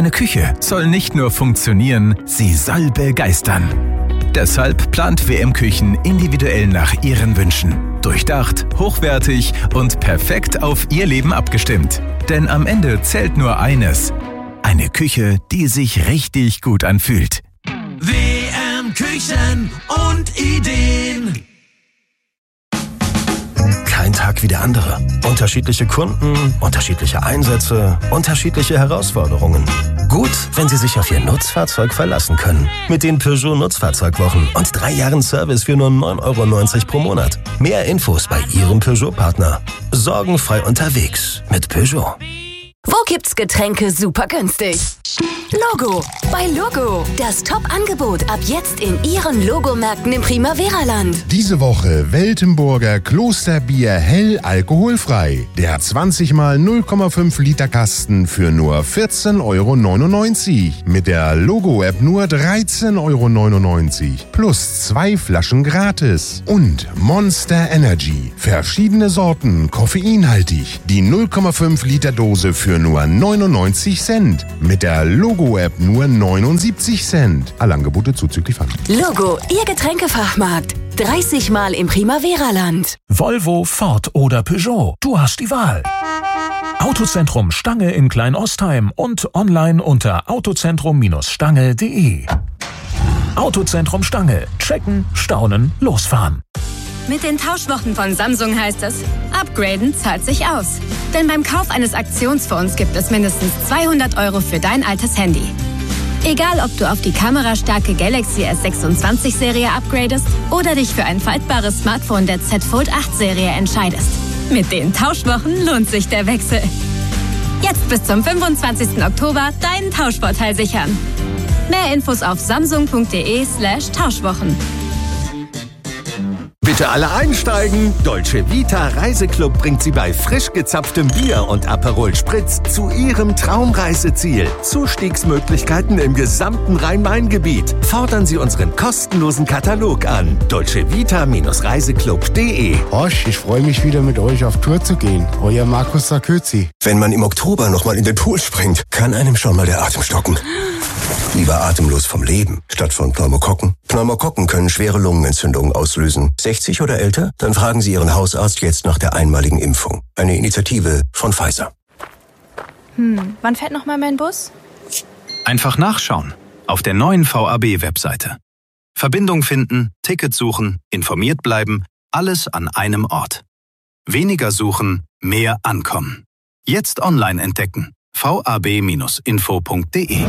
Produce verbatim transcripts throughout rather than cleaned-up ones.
Deine Küche soll nicht nur funktionieren, sie soll begeistern. Deshalb plant W M Küchen individuell nach Ihren Wünschen. Durchdacht, hochwertig und perfekt auf Ihr Leben abgestimmt. Denn am Ende zählt nur eines: eine Küche, die sich richtig gut anfühlt. W M Küchen und Ideen. Kein Tag wie der andere. Unterschiedliche Kunden, unterschiedliche Einsätze, unterschiedliche Herausforderungen. Gut, wenn Sie sich auf Ihr Nutzfahrzeug verlassen können. Mit den Peugeot Nutzfahrzeugwochen und drei Jahren Service für nur neun Euro neunzig pro Monat. Mehr Infos bei Ihrem Peugeot-Partner. Sorgenfrei unterwegs mit Peugeot. Wo gibt's Getränke super günstig? Logo. Bei Logo. Das Top-Angebot ab jetzt in Ihren Logomärkten im Primavera-Land. Diese Woche Weltenburger Klosterbier hell alkoholfrei. Der zwanzig mal null Komma fünf Liter Kasten für nur vierzehn Euro neunundneunzig. Mit der Logo-App nur dreizehn Euro neunundneunzig. Plus zwei Flaschen gratis. Und Monster Energy. Verschiedene Sorten, koffeinhaltig. Die null Komma fünf Liter Dose für nur neunundneunzig Cent. Mit der Logo-App nur neunundsiebzig Cent. Alle Angebote zuzüglich Pfand. Logo, Ihr Getränkefachmarkt. dreißig Mal im Primavera-Land. Volvo, Ford oder Peugeot. Du hast die Wahl. Autozentrum Stange in Kleinostheim und online unter autozentrum Stange punkt de. Autozentrum Stange. Checken, staunen, losfahren. Mit den Tauschwochen von Samsung heißt es, upgraden zahlt sich aus. Denn beim Kauf eines Aktionsphones gibt es mindestens zweihundert Euro für dein altes Handy. Egal, ob du auf die kamerastarke Galaxy S sechsundzwanzig Serie upgradest oder dich für ein faltbares Smartphone der Z Fold acht Serie entscheidest. Mit den Tauschwochen lohnt sich der Wechsel. Jetzt bis zum fünfundzwanzigsten Oktober deinen Tauschvorteil sichern. Mehr Infos auf samsung punkt de slash Tauschwochen. Bitte alle einsteigen. Dolce Vita Reiseclub bringt Sie bei frisch gezapftem Bier und Aperol Spritz zu Ihrem Traumreiseziel. Zustiegsmöglichkeiten im gesamten Rhein-Main-Gebiet. Fordern Sie unseren kostenlosen Katalog an. dolce vita reiseclub punkt de. Osch, ich freue mich wieder mit euch auf Tour zu gehen. Euer Markus Sarkozy. Wenn man im Oktober nochmal in den Pool springt, kann einem schon mal der Atem stocken. Lieber atemlos vom Leben, statt von Pneumokokken. Pneumokokken können schwere Lungenentzündungen auslösen. sechzig oder älter? Dann fragen Sie Ihren Hausarzt jetzt nach der einmaligen Impfung. Eine Initiative von Pfizer. Hm, wann fährt noch mal mein Bus? Einfach nachschauen. Auf der neuen V A B-Webseite. Verbindung finden, Ticket suchen, informiert bleiben, alles an einem Ort. Weniger suchen, mehr ankommen. Jetzt online entdecken. v a b info punkt de.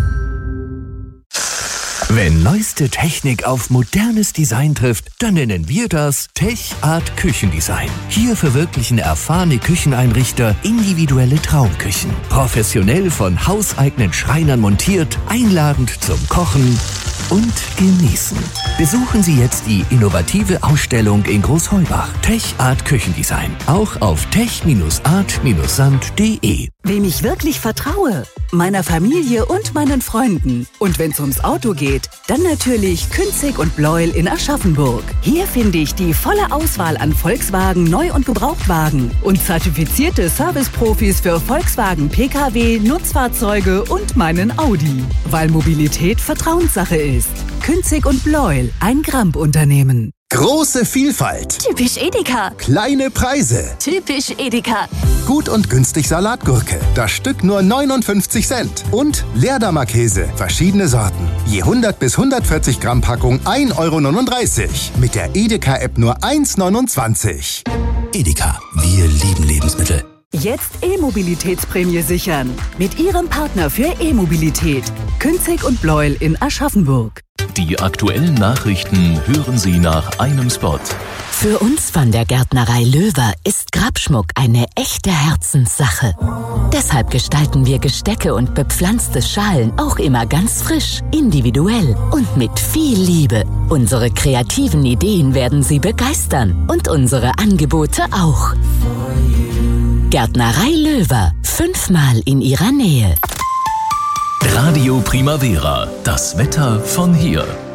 Wenn neueste Technik auf modernes Design trifft, dann nennen wir das Tech Art Küchendesign. Hier verwirklichen erfahrene Kücheneinrichter individuelle Traumküchen. Professionell von hauseigenen Schreinern montiert, einladend zum Kochen und Genießen. Besuchen Sie jetzt die innovative Ausstellung in Großheubach. Tech Art Küchendesign. Auch auf tech art sand punkt de. Wem ich wirklich vertraue? Meiner Familie und meinen Freunden. Und wenn es ums Auto geht, dann natürlich Künzig und Bleuel in Aschaffenburg. Hier finde ich die volle Auswahl an Volkswagen Neu- und Gebrauchtwagen und zertifizierte Serviceprofis für Volkswagen P K W, Nutzfahrzeuge und meinen Audi. Weil Mobilität Vertrauenssache ist. Künzig und Bleuel, ein Gramp-Unternehmen. Große Vielfalt. Typisch Edeka. Kleine Preise. Typisch Edeka. Gut und günstig Salatgurke. Das Stück nur neunundfünfzig Cent. Und Leerdammer Käse. Verschiedene Sorten. Je hundert bis hundertvierzig Gramm Packung ein Euro neununddreißig. Mit der Edeka-App nur eins neunundzwanzig. Edeka. Wir lieben Lebensmittel. Jetzt E-Mobilitätsprämie sichern. Mit Ihrem Partner für E-Mobilität. Künzig und Bleuel in Aschaffenburg. Die aktuellen Nachrichten hören Sie nach einem Spot. Für uns von der Gärtnerei Löwer ist Grabschmuck eine echte Herzenssache. Deshalb gestalten wir Gestecke und bepflanzte Schalen auch immer ganz frisch, individuell und mit viel Liebe. Unsere kreativen Ideen werden Sie begeistern und unsere Angebote auch. Gärtnerei Löwer, fünfmal in Ihrer Nähe. Radio Primavera, das Wetter von hier.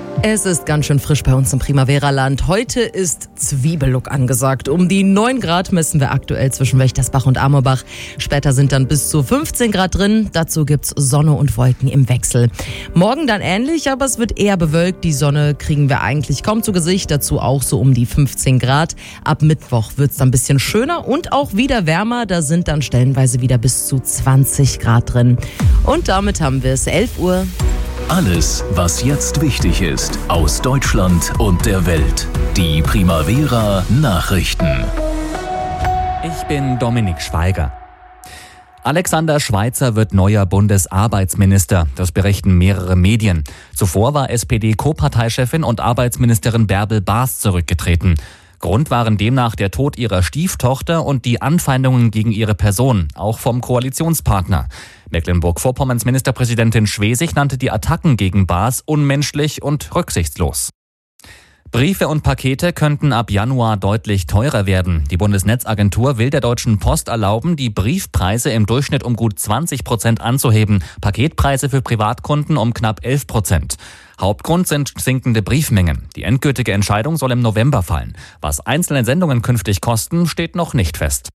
Es ist ganz schön frisch bei uns im Primavera-Land. Heute ist Zwiebellook angesagt. Um die neun Grad messen wir aktuell zwischen Wächtersbach und Amorbach. Später sind dann bis zu fünfzehn Grad drin. Dazu gibt's Sonne und Wolken im Wechsel. Morgen dann ähnlich, aber es wird eher bewölkt. Die Sonne kriegen wir eigentlich kaum zu Gesicht. Dazu auch so um die fünfzehn Grad. Ab Mittwoch wird's dann ein bisschen schöner und auch wieder wärmer. Da sind dann stellenweise wieder bis zu zwanzig Grad drin. Und damit haben wir es elf Uhr. Alles, was jetzt wichtig ist, aus Deutschland und der Welt. Die Primavera Nachrichten. Ich bin Dominik Schweiger. Alexander Schweitzer wird neuer Bundesarbeitsminister. Das berichten mehrere Medien. Zuvor war S P D-Co-Parteichefin und Arbeitsministerin Bärbel Baas zurückgetreten. Grund waren demnach der Tod ihrer Stieftochter und die Anfeindungen gegen ihre Person, auch vom Koalitionspartner. Mecklenburg-Vorpommerns Ministerpräsidentin Schwesig nannte die Attacken gegen Baas unmenschlich und rücksichtslos. Briefe und Pakete könnten ab Januar deutlich teurer werden. Die Bundesnetzagentur will der Deutschen Post erlauben, die Briefpreise im Durchschnitt um gut zwanzig Prozent anzuheben, Paketpreise für Privatkunden um knapp elf Prozent. Hauptgrund sind sinkende Briefmengen. Die endgültige Entscheidung soll im November fallen. Was einzelne Sendungen künftig kosten, steht noch nicht fest.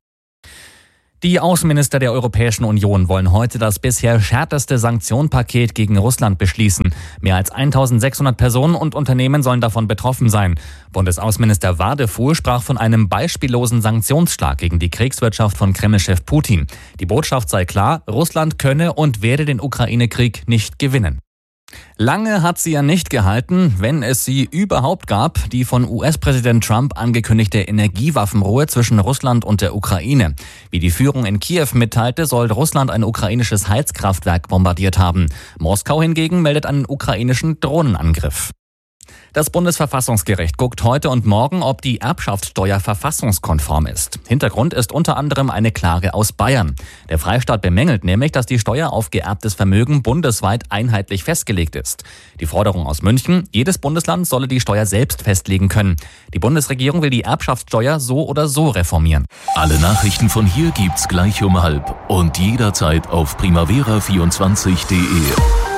Die Außenminister der Europäischen Union wollen heute das bisher härteste Sanktionenpaket gegen Russland beschließen. Mehr als eintausendsechshundert Personen und Unternehmen sollen davon betroffen sein. Bundesaußenminister Wadefuhl sprach von einem beispiellosen Sanktionsschlag gegen die Kriegswirtschaft von Kreml-Chef Putin. Die Botschaft sei klar, Russland könne und werde den Ukraine-Krieg nicht gewinnen. Lange hat sie ja nicht gehalten, wenn es sie überhaupt gab, die von U S-Präsident Trump angekündigte Energiewaffenruhe zwischen Russland und der Ukraine. Wie die Führung in Kiew mitteilte, soll Russland ein ukrainisches Heizkraftwerk bombardiert haben. Moskau hingegen meldet einen ukrainischen Drohnenangriff. Das Bundesverfassungsgericht guckt heute und morgen, ob die Erbschaftssteuer verfassungskonform ist. Hintergrund ist unter anderem eine Klage aus Bayern. Der Freistaat bemängelt nämlich, dass die Steuer auf geerbtes Vermögen bundesweit einheitlich festgelegt ist. Die Forderung aus München, jedes Bundesland solle die Steuer selbst festlegen können. Die Bundesregierung will die Erbschaftssteuer so oder so reformieren. Alle Nachrichten von hier gibt's gleich um halb und jederzeit auf primavera vierundzwanzig punkt de.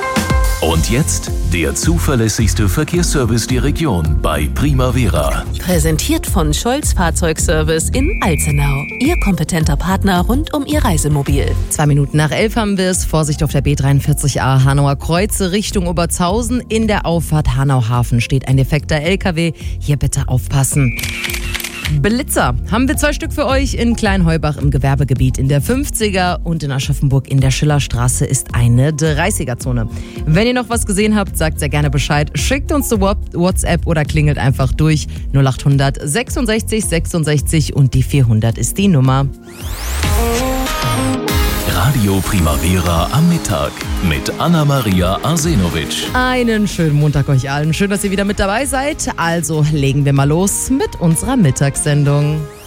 Und jetzt der zuverlässigste Verkehrsservice der Region bei Primavera. Präsentiert von Scholz Fahrzeugservice in Alzenau. Ihr kompetenter Partner rund um Ihr Reisemobil. Zwei Minuten nach elf haben wir es. Vorsicht auf der B dreiundvierzig A Hanauer Kreuze Richtung Obertshausen. In der Auffahrt Hanau-Hafen steht ein defekter L K W. Hier bitte aufpassen. Blitzer haben wir zwei Stück für euch in Kleinheubach im Gewerbegebiet in der fünfziger und in Aschaffenburg in der Schillerstraße ist eine dreißiger-Zone. Wenn ihr noch was gesehen habt, sagt sehr gerne Bescheid. Schickt uns zu WhatsApp oder klingelt einfach durch null achthundert sechsundsechzig sechsundsechzig und die vierhundert ist die Nummer. Radio Primavera am Mittag mit Anna-Maria Arsenovic. Einen schönen Montag euch allen. Schön, dass ihr wieder mit dabei seid. Also legen wir mal los mit unserer Mittagssendung.